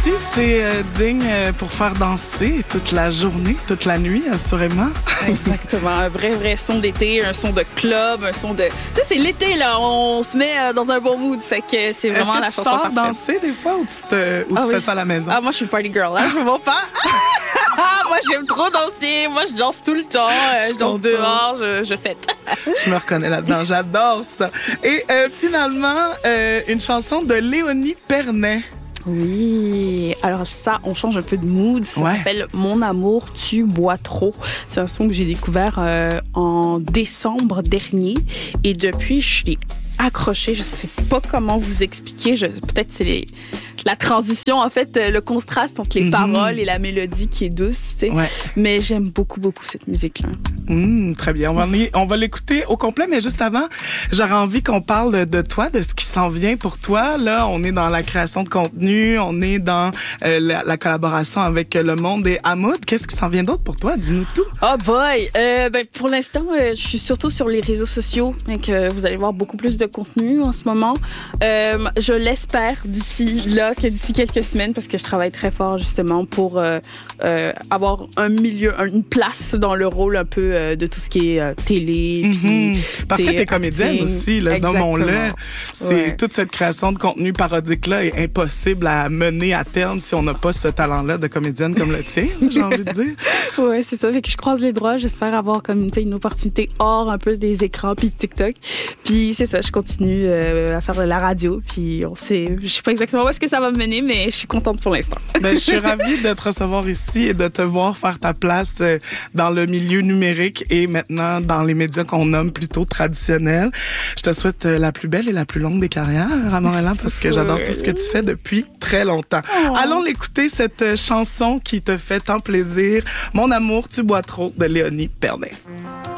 aussi, c'est digne pour faire danser toute la journée, toute la nuit, assurément. Exactement. Un vrai son d'été, un son de club, un son de... Tu sais, c'est l'été, là. On se met dans un bon mood. Fait que c'est vraiment la chanson parfaite. Tu sors danser des fois ou tu fais ça à la maison? Ah, moi, je suis une party girl, là. Je me vois pas. Moi, j'aime trop danser. Moi, je danse tout le temps. Je danse dehors. Je fête. Je me reconnais là-dedans. J'adore ça. Et finalement, une chanson de Léonie Pernet. Oui, alors ça, on change un peu de mood. Ça s'appelle Mon amour, tu bois trop. C'est un son que j'ai découvert en décembre dernier. Et depuis, je l'ai accroché. Je sais pas comment vous expliquer. Peut-être c'est la transition, en fait, le contraste entre les paroles et la mélodie qui est douce, tu sais. Ouais. Mais j'aime beaucoup cette musique-là. Très bien. On va l'écouter au complet, mais juste avant, j'aurais envie qu'on parle de toi, de ce qui s'en vient pour toi. Là, on est dans la création de contenu, on est dans la collaboration avec Le Monde et Hamoud. Qu'est-ce qui s'en vient d'autre pour toi? Dis-nous tout. Oh boy! Pour l'instant, je suis surtout sur les réseaux sociaux. Donc, vous allez voir beaucoup plus de contenu en ce moment. Je l'espère d'ici quelques semaines, parce que je travaille très fort justement pour avoir une place dans le rôle un peu de tout ce qui est télé. Puis, parce que t'es comédienne aussi, là, nommons-le. C'est toute cette création de contenu parodique-là est impossible à mener à terme si on n'a pas ce talent-là de comédienne comme le tien, j'ai envie de dire. Ouais, c'est ça. Fait que je croise les doigts. J'espère avoir comme une opportunité hors un peu des écrans puis de TikTok. Puis c'est ça, je continue à faire de la radio. Puis je sais pas exactement où est-ce que ça va me mener, mais je suis contente pour l'instant. Je suis ravie de te recevoir ici et de te voir faire ta place dans le milieu numérique et maintenant dans les médias qu'on nomme plutôt traditionnels. Je te souhaite la plus belle et la plus longue des carrières à Montréal parce que j'adore tout ce que tu fais depuis très longtemps. Oh. Allons l'écouter, cette chanson qui te fait tant plaisir. Mon amour, tu bois trop de Léonie Pernet.